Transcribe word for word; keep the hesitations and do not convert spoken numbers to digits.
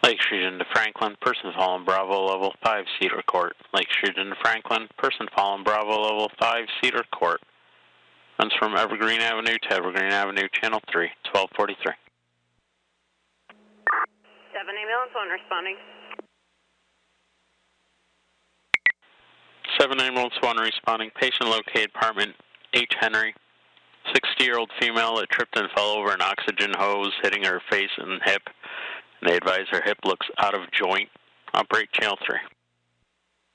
Lake Street into Franklin, person fallen Bravo level five, Cedar Court. Lake Street into Franklin, person fallen Bravo level five, Cedar Court. Runs from Evergreen Avenue to Evergreen Avenue, Channel three, twelve forty-three. seven ambulance one responding. seven ambulance one responding. Patient located, apartment H. Henry. sixty-year-old female that tripped and fell over an oxygen hose, hitting her face and hip. And they advise her hip looks out of joint. Operate Channel three.